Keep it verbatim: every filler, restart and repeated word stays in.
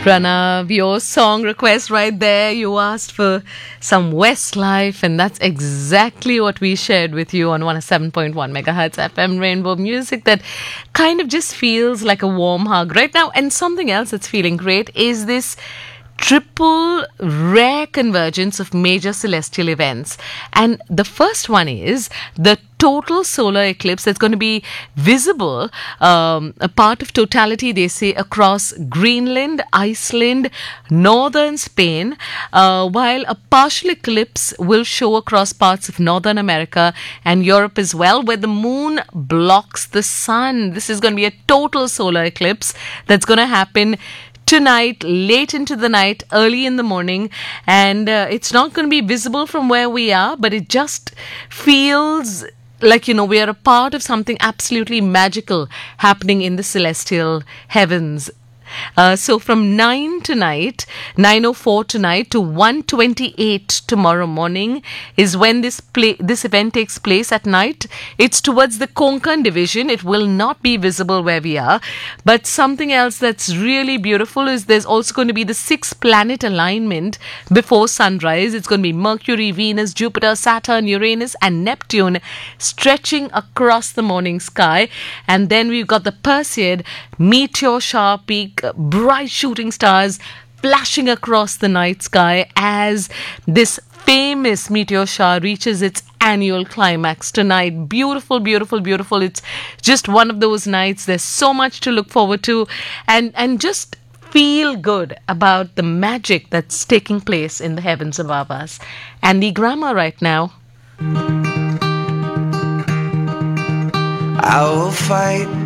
Pranav, your song request right there. You asked for some Westlife, and that's exactly what we shared with you on one oh seven point one megahertz F M Rainbow music that kind of just feels like a warm hug right now. And something else that's feeling great is this triple rare convergence of major celestial events. And the first one is the total solar eclipse that's going to be visible, um, a part of totality, they say, across Greenland, Iceland, northern Spain, uh, while a partial eclipse will show across parts of Northern America and Europe as well, where the moon blocks the sun. This is going to be a total solar eclipse that's going to happen tonight, late into the night, early in the morning, and uh, it's not going to be visible from where we are, but it just feels like, you know, we are a part of something absolutely magical happening in the celestial heavens. Uh, so from nine tonight, nine oh four tonight to one twenty-eight tomorrow morning is when this play, this event takes place at night. It's towards the Konkan division. It will not be visible where we are. But something else that's really beautiful is there's also going to be the six planet alignment before sunrise. It's going to be Mercury, Venus, Jupiter, Saturn, Uranus and Neptune stretching across the morning sky. And then we've got the Perseid meteor shower peak, bright shooting stars flashing across the night sky as this famous meteor shower reaches its annual climax tonight. Beautiful, beautiful, beautiful. It's just one of those nights. There's so much to look forward to, and and just feel good about the magic that's taking place in the heavens above us. And the grammar right now. I will fight